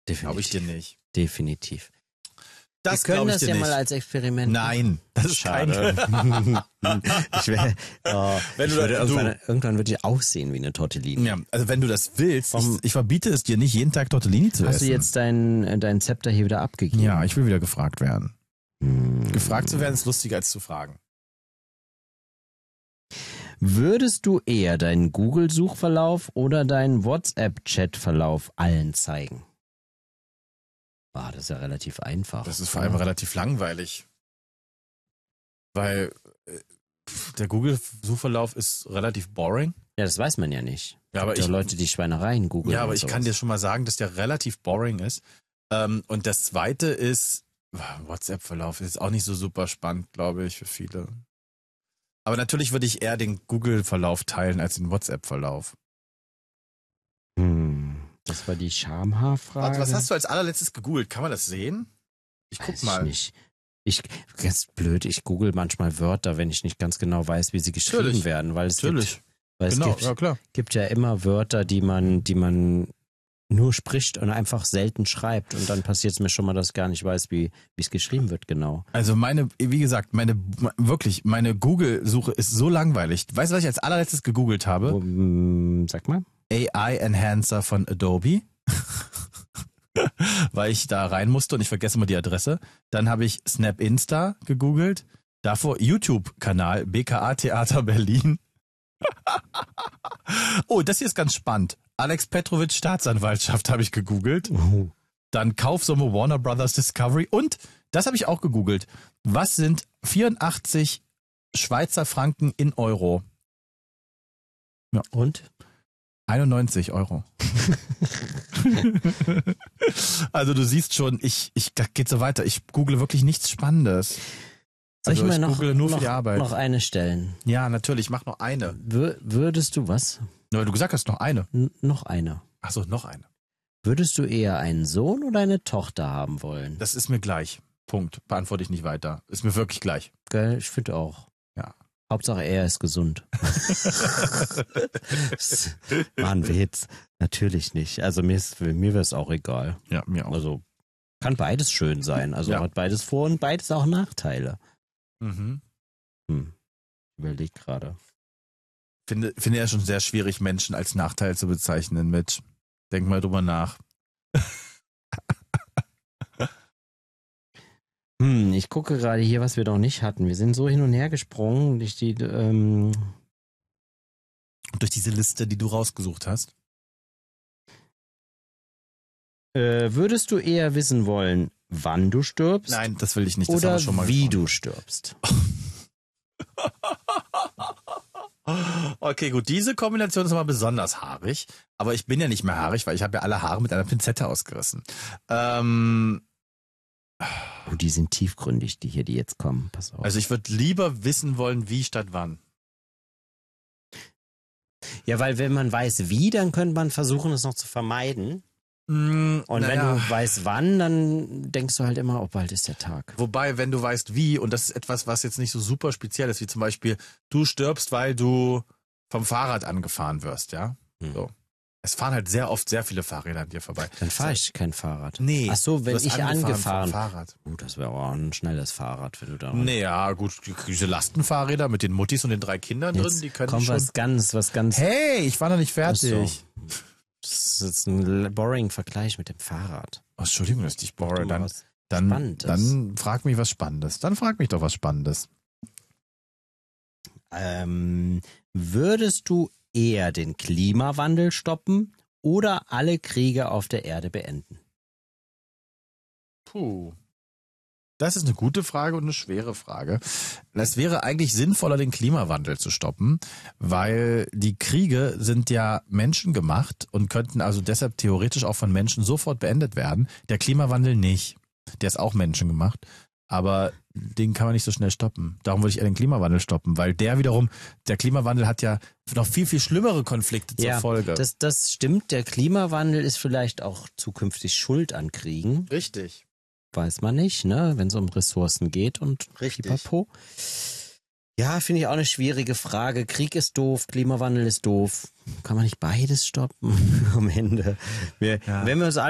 Glaube ich dir nicht. Definitiv. Das Wir können glaube ich das dir ja nicht. mal als Experiment machen. Nein, das ist Schade. Irgendwann würde ich aussehen wie eine Tortellini. Ja, also wenn du das willst, ich verbiete es dir nicht, jeden Tag Tortellini zu essen. Hast du jetzt dein Zepter hier wieder abgegeben? Ja, ich will wieder gefragt werden. Gefragt zu werden ist lustiger als zu fragen. Würdest du eher deinen Google-Suchverlauf oder deinen WhatsApp-Chat-Verlauf allen zeigen? Das ist ja relativ einfach. Das ist vor allem relativ langweilig. Weil der Google-Suchverlauf ist relativ boring. Ja, das weiß man ja nicht. Ja, aber Leute, die Schweinereien googeln. Ja, aber ich kann dir schon mal sagen, dass der relativ boring ist. Und das zweite ist, WhatsApp-Verlauf ist auch nicht so super spannend, glaube ich, für viele. Aber natürlich würde ich eher den Google-Verlauf teilen als den WhatsApp-Verlauf. Das war die Schamhaarfrage. Was hast du als allerletztes gegoogelt? Kann man das sehen? Ich guck mal. Nicht. Ganz blöd, ich google manchmal Wörter, wenn ich nicht ganz genau weiß, wie sie geschrieben werden, weil es gibt ja immer Wörter, die man nur spricht und einfach selten schreibt und dann passiert es mir schon mal, dass ich gar nicht weiß, wie es geschrieben wird genau. Also wie gesagt, meine Google-Suche ist so langweilig. Weißt du, was ich als allerletztes gegoogelt habe? Sag mal. AI Enhancer von Adobe. Weil ich da rein musste und ich vergesse immer die Adresse. Dann habe ich Snap Insta gegoogelt. Davor YouTube-Kanal BKA Theater Berlin. Oh, das hier ist ganz spannend. Alex Petrovic Staatsanwaltschaft habe ich gegoogelt. Dann Kaufsumme Warner Brothers Discovery. Und, das habe ich auch gegoogelt. Was sind 84 Schweizer Franken in Euro? Ja. Und? 91 Euro. Also du siehst schon, geht so weiter. Ich google wirklich nichts Spannendes. Soll ich mal google nur für die Arbeit. Noch eine stellen? Ja, natürlich, mach noch eine. Würdest du was? Na, du gesagt hast noch eine. Noch eine. Ach so, noch eine. Würdest du eher einen Sohn oder eine Tochter haben wollen? Das ist mir gleich. Punkt. Beantworte ich nicht weiter. Ist mir wirklich gleich. Gell, ich finde auch. Ja. Hauptsache er ist gesund. War ein Witz. Natürlich nicht. Also mir wäre es auch egal. Ja, mir auch. Also kann beides schön sein. Also hat beides Vor- und beides auch Nachteile. Überleg gerade. Finde ja schon sehr schwierig, Menschen als Nachteil zu bezeichnen, Mitch. Denk mal drüber nach. Ich gucke gerade hier, was wir noch nicht hatten. Wir sind so hin und her gesprungen durch diese Liste, die du rausgesucht hast. Würdest du eher wissen wollen, wann du stirbst? Nein, das will ich nicht. Das oder haben wir schon mal wie gesprochen. du stirbst? Okay, gut. Diese Kombination ist aber besonders haarig. Aber ich bin ja nicht mehr haarig, weil ich habe ja alle Haare mit einer Pinzette ausgerissen. Die sind tiefgründig, die jetzt kommen. Pass auf. Also ich würde lieber wissen wollen, wie statt wann. Ja, weil wenn man weiß wie, dann könnte man versuchen, es noch zu vermeiden. Und wenn du weißt wann, dann denkst du halt immer, bald ist der Tag. Wobei, wenn du weißt wie, und das ist etwas, was jetzt nicht so super speziell ist, wie zum Beispiel, du stirbst, weil du vom Fahrrad angefahren wirst, ja? So. Es fahren halt sehr oft sehr viele Fahrräder an dir vorbei. Dann fahre ich kein Fahrrad. Nee. Ach so, wenn ich angefahren. Fahrrad. Das wäre auch ein schnelles Fahrrad, wenn du da. Nee, ja, gut, diese Lastenfahrräder mit den Muttis und den 3 Kindern jetzt drin, die können kommt schon. Was ganz. Hey, ich war noch nicht fertig. Das ist jetzt ein boring Vergleich mit dem Fahrrad. Oh, Entschuldigung, dass ich dich bore. Spannendes. Dann frag mich was Spannendes. Dann frag mich doch was Spannendes. Würdest du eher den Klimawandel stoppen oder alle Kriege auf der Erde beenden? Puh. Das ist eine gute Frage und eine schwere Frage. Es wäre eigentlich sinnvoller, den Klimawandel zu stoppen, weil die Kriege sind ja menschengemacht und könnten also deshalb theoretisch auch von Menschen sofort beendet werden. Der Klimawandel nicht. Der ist auch menschengemacht, aber den kann man nicht so schnell stoppen. Darum würde ich eher den Klimawandel stoppen, weil der Klimawandel hat ja noch viel, viel schlimmere Konflikte zur Folge. Das stimmt. Der Klimawandel ist vielleicht auch zukünftig schuld an Kriegen. Richtig. Weiß man nicht, ne, wenn es um Ressourcen geht und Pipapo. Ja, finde ich auch eine schwierige Frage. Krieg ist doof, Klimawandel ist doof. Kann man nicht beides stoppen am Ende? Wenn wir uns